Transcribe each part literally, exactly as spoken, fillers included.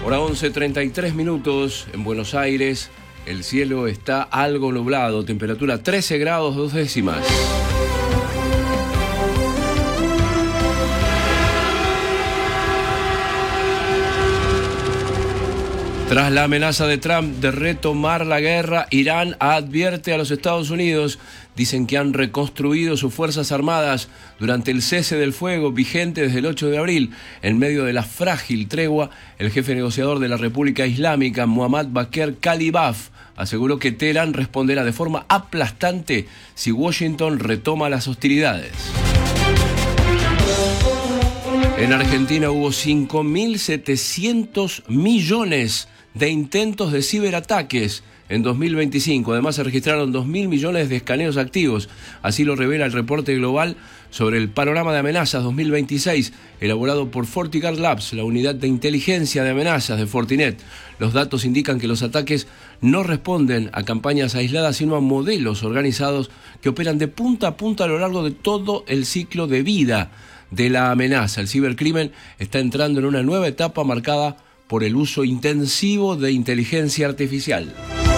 Hora once, treinta y tres minutos en Buenos Aires. El cielo está algo nublado, temperatura trece grados dos décimas. Tras la amenaza de Trump de retomar la guerra, Irán advierte a los Estados Unidos. Dicen que han reconstruido sus fuerzas armadas durante el cese del fuego vigente desde el ocho de abril. En medio de la frágil tregua, el jefe negociador de la República Islámica, Muhammad Bakr Kalibaf, aseguró que Teherán responderá de forma aplastante si Washington retoma las hostilidades. En Argentina hubo cinco mil setecientos millones de intentos de ciberataques en dos mil veinticinco. Además, se registraron dos mil millones de escaneos activos. Así lo revela el reporte global sobre el panorama de amenazas dos mil veintiséis, elaborado por FortiGuard Labs, la unidad de inteligencia de amenazas de Fortinet. Los datos indican que los ataques no responden a campañas aisladas, sino a modelos organizados que operan de punta a punta a lo largo de todo el ciclo de vida de la amenaza. El cibercrimen está entrando en una nueva etapa marcada por el uso intensivo de inteligencia artificial.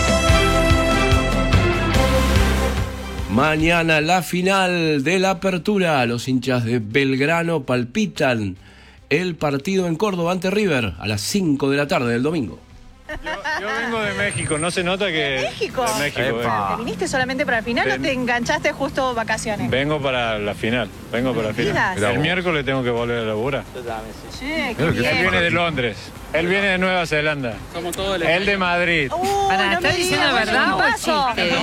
Mañana la final de la apertura. Los hinchas de Belgrano palpitan el partido en Córdoba ante River a las cinco de la tarde del domingo. Yo, yo vengo de México, ¿no se nota que...? ¿De México? De México, ¿Te viniste solamente para el final Ven... o te enganchaste justo vacaciones? Vengo para la final, vengo para la final. El miércoles tengo que volver a laburar. Sí, qué bien. Él viene de Londres, él viene de Nueva Zelanda. Somos todos el Él de Madrid. Uh, Para, no ¿estás diciendo la verdad o chiste?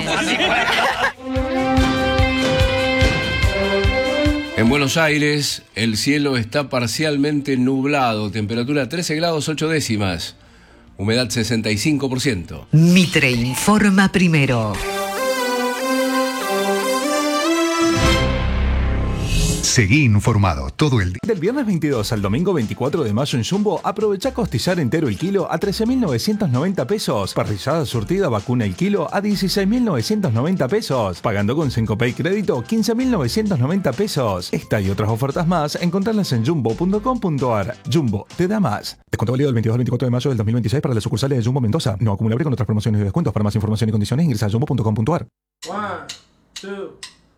En Buenos Aires, el cielo está parcialmente nublado, temperatura trece grados ocho décimas. Humedad sesenta y cinco por ciento. Mitre informa primero. Seguí informado todo el día. Del viernes veintidós al domingo veinticuatro de mayo en Jumbo, aprovecha costillar entero el kilo a trece mil novecientos noventa pesos. Parrillada surtida vacuna el kilo a dieciséis mil novecientos noventa pesos. Pagando con Syncopay crédito quince mil novecientos noventa pesos. Esta y otras ofertas más, encontrarlas en jumbo punto com punto ar. Jumbo, te da más. Descuento válido del veintidós al veinticuatro de mayo del dos mil veintiséis para las sucursales de Jumbo Mendoza. No acumulable con otras promociones y descuentos. Para más información y condiciones ingresa a jumbo punto com punto ar. One, two.